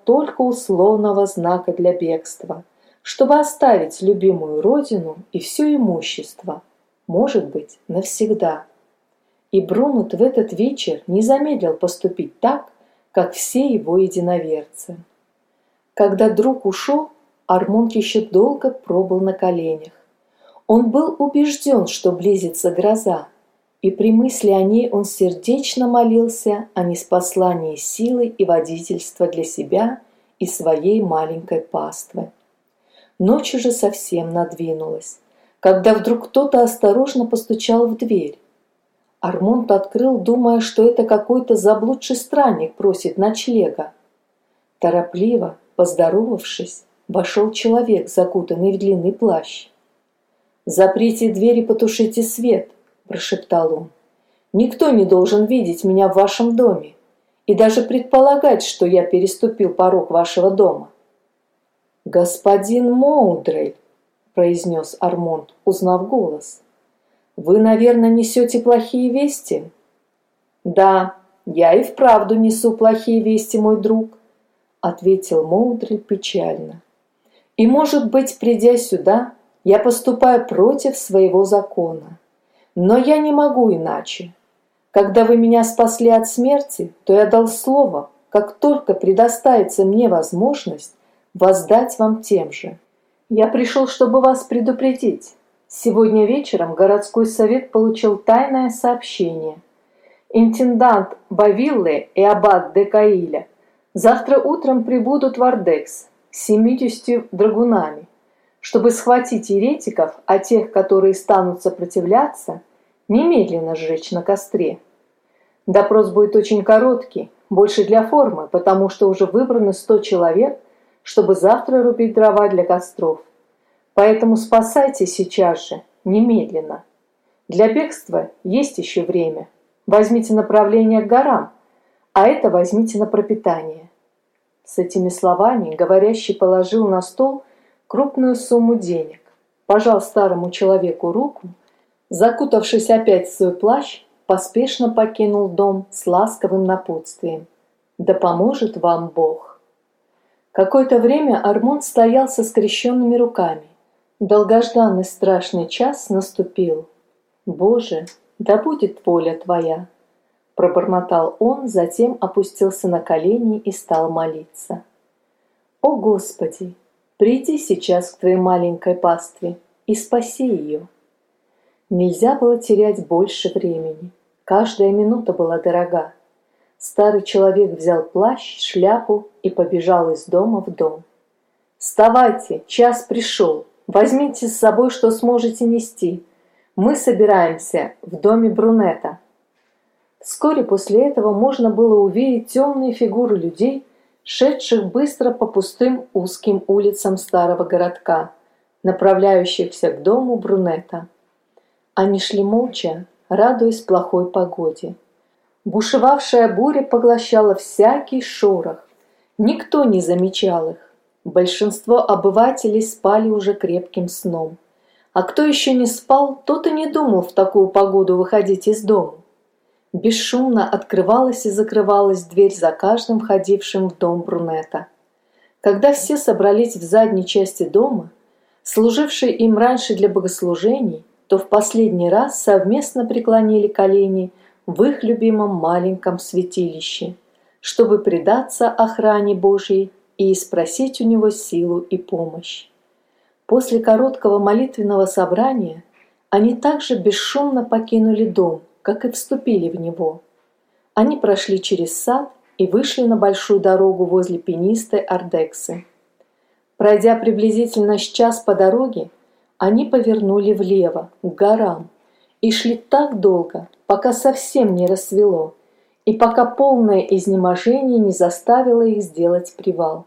только условного знака для бегства, чтобы оставить любимую родину и все имущество, может быть, навсегда. И Брунут в этот вечер не замедлил поступить так, как все его единоверцы. Когда друг ушел, Армунд еще долго пробыл на коленях. Он был убежден, что близится гроза, и при мысли о ней он сердечно молился о ниспослании силы и водительства для себя и своей маленькой паствы. Ночь уже совсем надвинулась, когда вдруг кто-то осторожно постучал в дверь. Армунд открыл, думая, что это какой-то заблудший странник просит ночлега. Торопливо, поздоровавшись, вошел человек, закутанный в длинный плащ. «Заприте дверь и потушите свет», – прошептал он. «Никто не должен видеть меня в вашем доме и даже предполагать, что я переступил порог вашего дома». «Господин Моудрель», – произнес Армунд, узнав голос. «Вы, наверное, несете плохие вести?» «Да, я и вправду несу плохие вести, мой друг», – ответил Моудрель печально. «И, может быть, придя сюда, я поступаю против своего закона. Но я не могу иначе. Когда вы меня спасли от смерти, то я дал слово, как только предоставится мне возможность, воздать вам тем же. Я пришел, чтобы вас предупредить. Сегодня вечером городской совет получил тайное сообщение. Интендант Бавилле и аббат де Каиля завтра утром прибудут в Ардекс с 70 драгунами, чтобы схватить еретиков, а тех, которые станут сопротивляться, немедленно сжечь на костре. Допрос будет очень короткий, больше для формы, потому что уже выбрано 100 человек, чтобы завтра рубить дрова для костров. Поэтому спасайтесь сейчас же, немедленно. Для бегства есть еще время. Возьмите направление к горам, а это возьмите на пропитание». С этими словами говорящий положил на стол крупную сумму денег, пожал старому человеку руку, закутавшись опять в свой плащ, поспешно покинул дом с ласковым напутствием: «Да поможет вам Бог». Какое-то время Армунд стоял со скрещенными руками. Долгожданный страшный час наступил. «Боже, да будет воля Твоя!» – пробормотал он, затем опустился на колени и стал молиться. «О Господи, приди сейчас к Твоей маленькой пастве и спаси ее». Нельзя было терять больше времени. Каждая минута была дорога. Старый человек взял плащ, шляпу и побежал из дома в дом. «Вставайте, час пришел. Возьмите с собой, что сможете нести. Мы собираемся в доме Брунета». Вскоре после этого можно было увидеть темные фигуры людей, шедших быстро по пустым узким улицам старого городка, направляющихся к дому Брунета. Они шли молча, радуясь плохой погоде. Бушевавшая буря поглощала всякий шорох. Никто не замечал их. Большинство обывателей спали уже крепким сном. А кто еще не спал, тот и не думал в такую погоду выходить из дома. Бесшумно открывалась и закрывалась дверь за каждым входившим в дом Брунета. Когда все собрались в задней части дома, служившей им раньше для богослужений, то в последний раз совместно преклонили колени в их любимом маленьком святилище, чтобы предаться охране Божьей и спросить у него силу и помощь. После короткого молитвенного собрания они также бесшумно покинули дом, как и вступили в него. Они прошли через сад и вышли на большую дорогу возле пенистой Ардексы. Пройдя приблизительно с час по дороге, они повернули влево, к горам, и шли так долго, пока совсем не рассвело, и пока полное изнеможение не заставило их сделать привал.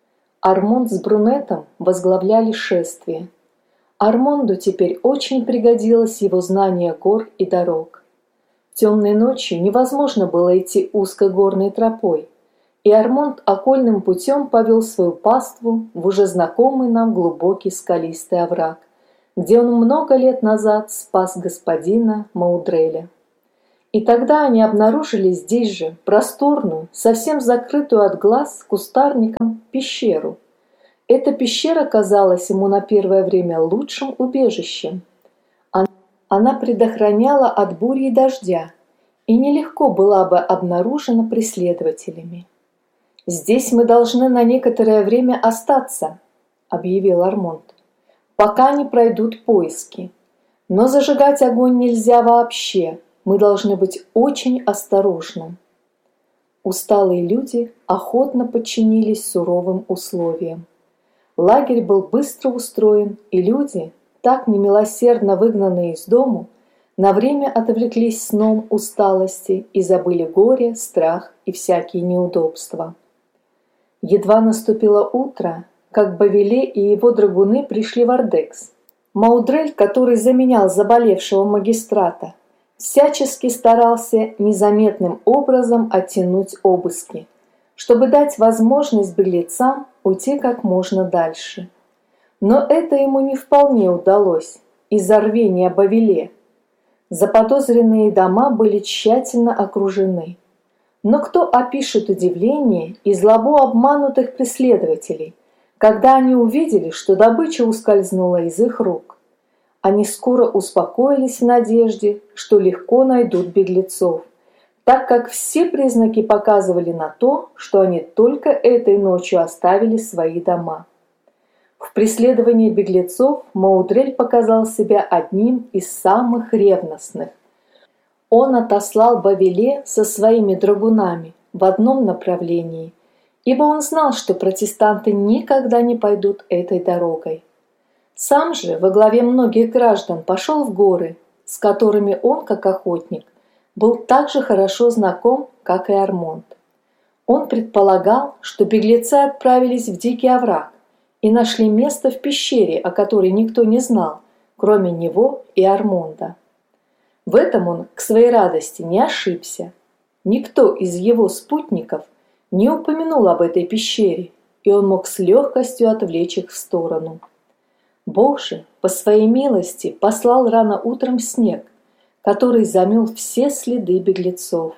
Армунд с Брунетом возглавляли шествие. Армунду теперь очень пригодилось его знание гор и дорог. Темной ночью невозможно было идти узкой горной тропой, и Армунд окольным путем повел свою паству в уже знакомый нам глубокий скалистый овраг, где он много лет назад спас господина Маудреля. И тогда они обнаружили здесь же просторную, совсем закрытую от глаз кустарником пещеру. Эта пещера казалась ему на первое время лучшим убежищем. Она предохраняла от бури и дождя, и нелегко была бы обнаружена преследователями. «Здесь мы должны на некоторое время остаться», — объявил Армонд, «пока не пройдут поиски. Но зажигать огонь нельзя вообще, мы должны быть очень осторожны». Усталые люди охотно подчинились суровым условиям. Лагерь был быстро устроен, и люди, так немилосердно выгнанные из дому, на время отвлеклись сном усталости и забыли горе, страх и всякие неудобства. Едва наступило утро, как Бавиле и его драгуны пришли в Ардекс. Маудрель, который заменял заболевшего магистрата, всячески старался незаметным образом оттянуть обыски, чтобы дать возможность беглецам уйти как можно дальше. Но это ему не вполне удалось из-за рвения Бавиле. Заподозренные дома были тщательно окружены. Но кто опишет удивление и злобу обманутых преследователей, когда они увидели, что добыча ускользнула из их рук? Они скоро успокоились в надежде, что легко найдут беглецов, так как все признаки показывали на то, что они только этой ночью оставили свои дома. В преследовании беглецов Маудрель показал себя одним из самых ревностных. Он отослал Бавиле со своими драгунами в одном направлении, ибо он знал, что протестанты никогда не пойдут этой дорогой. Сам же во главе многих граждан пошел в горы, с которыми он, как охотник, был так же хорошо знаком, как и Армонд. Он предполагал, что беглецы отправились в дикий овраг и нашли место в пещере, о которой никто не знал, кроме него и Армонда. В этом он, к своей радости, не ошибся. Никто из его спутников не упомянул об этой пещере, и он мог с легкостью отвлечь их в сторону. Бог же, по своей милости, послал рано утром снег, который замел все следы беглецов.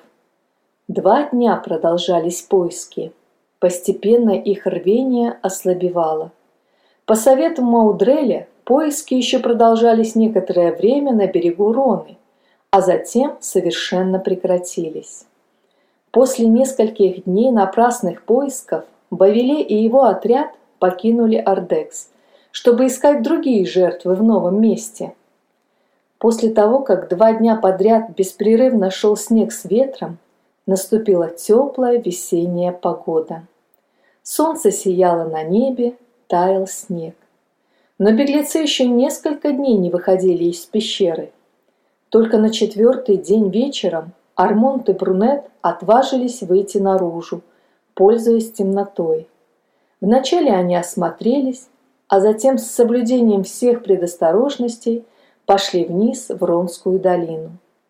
2 дня продолжались поиски. Постепенно их рвение ослабевало. По совету Маудреля, поиски еще продолжались некоторое время на берегу Роны, а затем совершенно прекратились. После нескольких дней напрасных поисков Бавиле и его отряд покинули Ардекс, чтобы искать другие жертвы в новом месте. После того, как 2 дня подряд беспрерывно шел снег с ветром, наступила теплая весенняя погода. Солнце сияло на небе, таял снег. Но беглецы еще несколько дней не выходили из пещеры. Только на 4-й день вечером Армонд и Брунет отважились выйти наружу, пользуясь темнотой. Вначале они осмотрелись, а затем с соблюдением всех предосторожностей пошли вниз в Ронскую долину.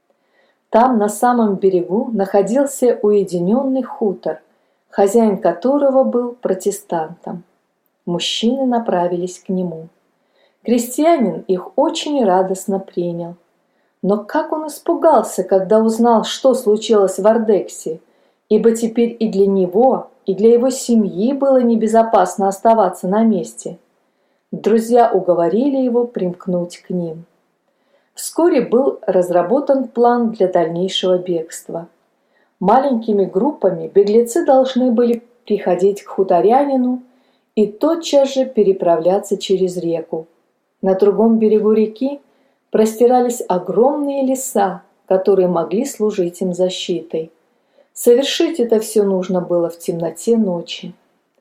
Там, на самом берегу, находился уединенный хутор, хозяин которого был протестантом. Мужчины направились к нему. Крестьянин их очень радостно принял. Но как он испугался, когда узнал, что случилось в Ардексе, ибо теперь и для него, и для его семьи было небезопасно оставаться на месте. Друзья уговорили его примкнуть к ним. Вскоре был разработан план для дальнейшего бегства. Маленькими группами беглецы должны были приходить к хуторянину и тотчас же переправляться через реку. На другом берегу реки простирались огромные леса, которые могли служить им защитой. Совершить это все нужно было в темноте ночи.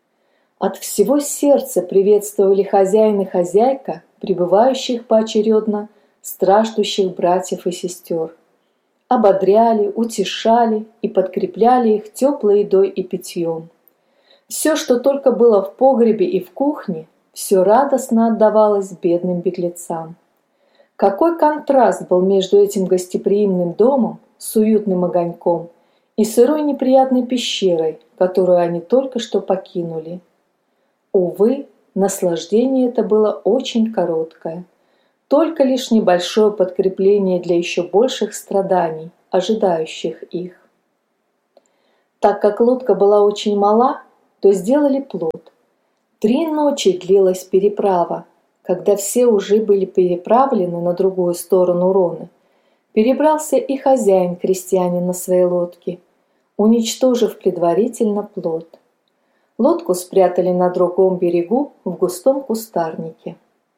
От всего сердца приветствовали хозяин и хозяйка, прибывающих поочередно страждущих братьев и сестер. Ободряли, утешали и подкрепляли их теплой едой и питьем. Все, что только было в погребе и в кухне, все радостно отдавалось бедным беглецам. Какой контраст был между этим гостеприимным домом с уютным огоньком и сырой неприятной пещерой, которую они только что покинули. Увы, наслаждение это было очень короткое. Только лишь небольшое подкрепление для еще больших страданий, ожидающих их. Так как лодка была очень мала, то сделали плот. 3 ночи длилась переправа. Когда все уже были переправлены на другую сторону Роны, перебрался и хозяин-крестьянин на своей лодке, уничтожив предварительно плот. Лодку спрятали на другом берегу в густом кустарнике.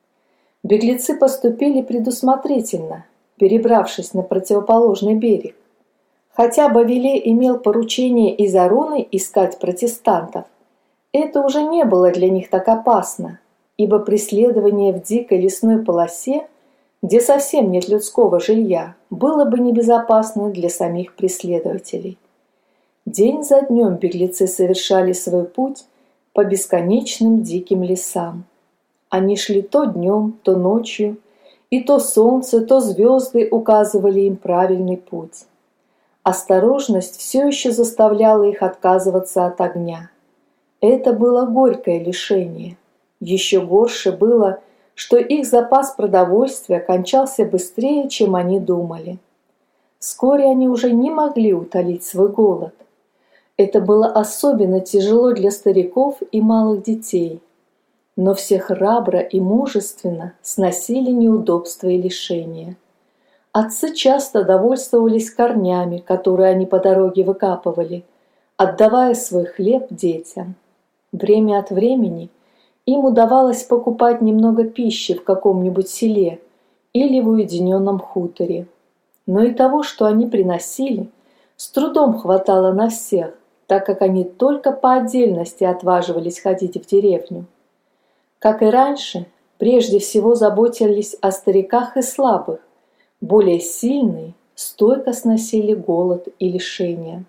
Беглецы поступили предусмотрительно, перебравшись на противоположный берег. Хотя Бавиле имел поручение из Ароны искать протестантов, это уже не было для них так опасно, ибо преследование в дикой лесной полосе, где совсем нет людского жилья, было бы небезопасно для самих преследователей. День за днем беглецы совершали свой путь по бесконечным диким лесам. Они шли то днем, то ночью, и то солнце, то звезды указывали им правильный путь. Осторожность все еще заставляла их отказываться от огня. Это было горькое лишение. Еще горше было, что их запас продовольствия кончался быстрее, чем они думали. Вскоре они уже не могли утолить свой голод. Это было особенно тяжело для стариков и малых детей. Но все храбро и мужественно сносили неудобства и лишения. Отцы часто довольствовались корнями, которые они по дороге выкапывали, отдавая свой хлеб детям. Время от времени им удавалось покупать немного пищи в каком-нибудь селе или в уединенном хуторе. Но и того, что они приносили, с трудом хватало на всех, так как они только по отдельности отваживались ходить в деревню. Как и раньше, прежде всего заботились о стариках и слабых, более сильные стойко сносили голод и лишения.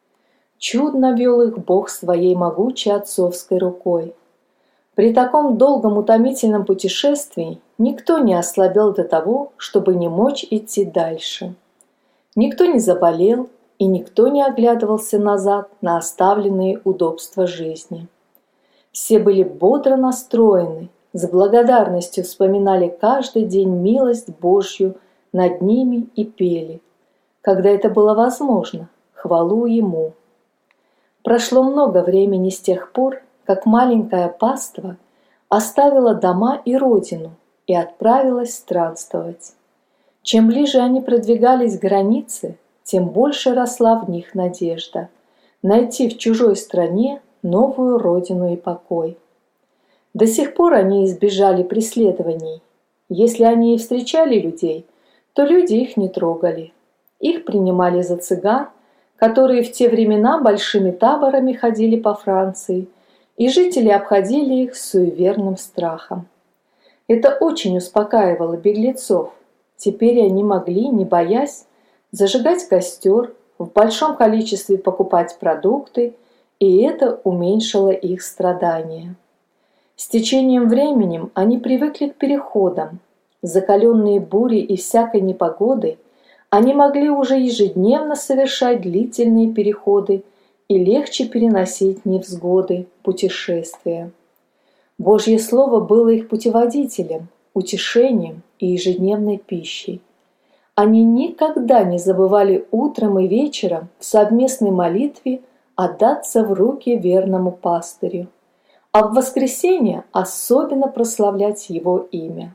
Чудно вел их Бог своей могучей отцовской рукой. При таком долгом утомительном путешествии никто не ослабел до того, чтобы не мочь идти дальше. Никто не заболел, и никто не оглядывался назад на оставленные удобства жизни. Все были бодро настроены, с благодарностью вспоминали каждый день милость Божью над ними и пели, когда это было возможно, хвалу Ему. Прошло много времени с тех пор, как маленькая паства оставила дома и родину и отправилась странствовать. Чем ближе они продвигались к границе, тем больше росла в них надежда найти в чужой стране новую родину и покой. До сих пор они избежали преследований. Если они и встречали людей, то люди их не трогали. Их принимали за цыган, которые в те времена большими таборами ходили по Франции, и жители обходили их с суеверным страхом. Это очень успокаивало беглецов. Теперь они могли, не боясь, зажигать костер, в большом количестве покупать продукты, и это уменьшило их страдания. С течением времени они привыкли к переходам. Закаленные бурей и всякой непогодой, они могли уже ежедневно совершать длительные переходы и легче переносить невзгоды, путешествия. Божье Слово было их путеводителем, утешением и ежедневной пищей. Они никогда не забывали утром и вечером в совместной молитве отдаться в руки верному пастырю, а в воскресенье особенно прославлять его имя.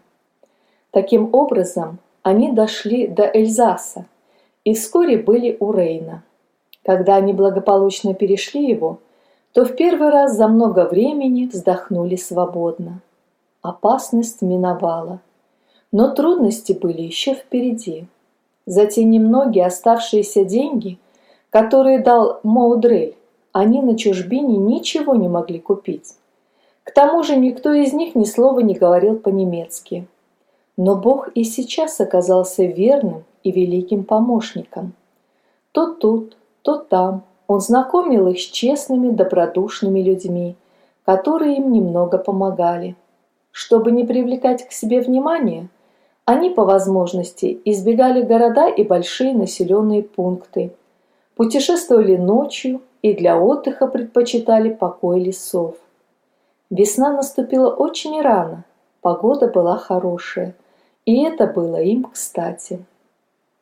Таким образом, они дошли до Эльзаса и вскоре были у Рейна. Когда они благополучно перешли его, то в первый раз за много времени вздохнули свободно. Опасность миновала, но трудности были еще впереди. За те немногие оставшиеся деньги, которые дал Моудрель, они на чужбине ничего не могли купить. К тому же никто из них ни слова не говорил по-немецки. Но Бог и сейчас оказался верным и великим помощником. То тут, то там Он знакомил их с честными, добродушными людьми, которые им немного помогали. Чтобы не привлекать к себе внимания, они по возможности избегали города и большие населенные пункты, путешествовали ночью и для отдыха предпочитали покой лесов. Весна наступила очень рано, погода была хорошая, и это было им кстати.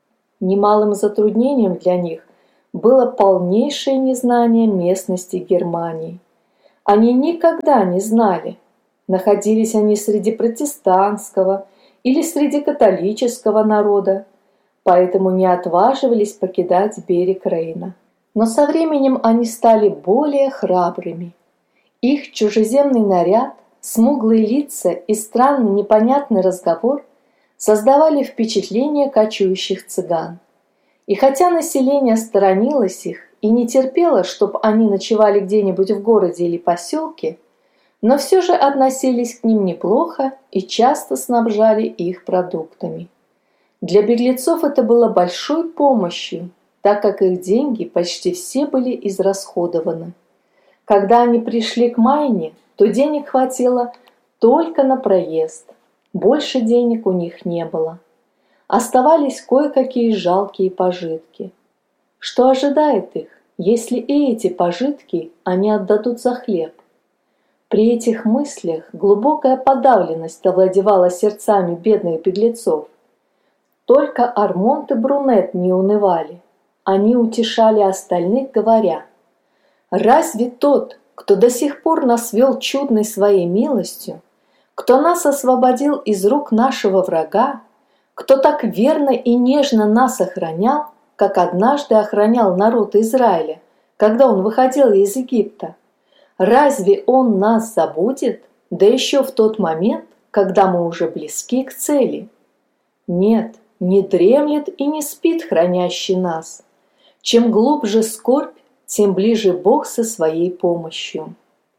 Немалым затруднением для них было полнейшее незнание местности Германии. Они никогда не знали, находились они среди протестантского или среди католического народа, поэтому не отваживались покидать берег Рейна. Но со временем они стали более храбрыми. Их чужеземный наряд, смуглые лица и странный непонятный разговор создавали впечатление кочующих цыган. И хотя население сторонилось их и не терпело, чтобы они ночевали где-нибудь в городе или поселке, но все же относились к ним неплохо и часто снабжали их продуктами. Для беглецов это было большой помощью, так как их деньги почти все были израсходованы. Когда они пришли к Майне, то денег хватило только на проезд, больше денег у них не было. Оставались кое-какие жалкие пожитки. Что ожидает их, если и эти пожитки они отдадут за хлеб? При этих мыслях глубокая подавленность овладевала сердцами бедных беглецов. Только Армонт и Брунет не унывали. Они утешали остальных, говоря: «Разве тот, кто до сих пор нас вел чудной своей милостью, кто нас освободил из рук нашего врага, кто так верно и нежно нас охранял, как однажды охранял народ Израиля, когда он выходил из Египта, разве он нас забудет, да еще в тот момент, когда мы уже близки к цели? Нет, не дремлет и не спит хранящий нас. Чем глубже скорбь, тем ближе Бог со своей помощью».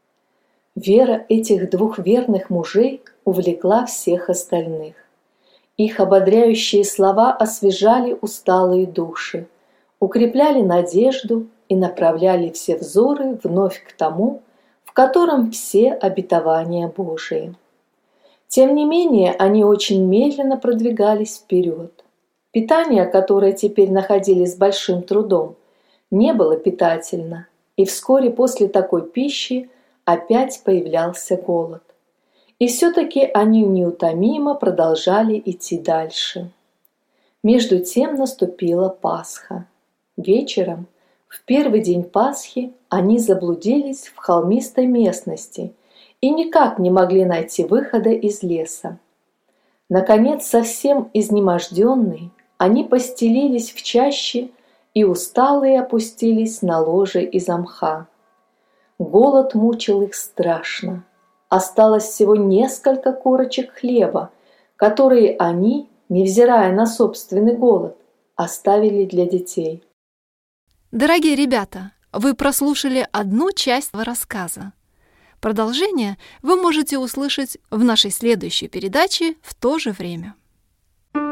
Вера этих двух верных мужей увлекла всех остальных. Их ободряющие слова освежали усталые души, укрепляли надежду и направляли все взоры вновь к тому, в котором все обетования Божии. Тем не менее, они очень медленно продвигались вперед. Питание, которое теперь находили с большим трудом, не было питательно, и вскоре после такой пищи опять появлялся голод. И все-таки они неутомимо продолжали идти дальше. Между тем наступила Пасха. Вечером, в первый день Пасхи, они заблудились в холмистой местности и никак не могли найти выхода из леса. Наконец, совсем изнеможденные, они постелились в чаще и усталые опустились на ложе из мха. Голод мучил их страшно. Осталось всего несколько корочек хлеба, которые они, невзирая на собственный голод, оставили для детей. Дорогие ребята, вы прослушали одну часть рассказа. Продолжение вы можете услышать в нашей следующей передаче в то же время.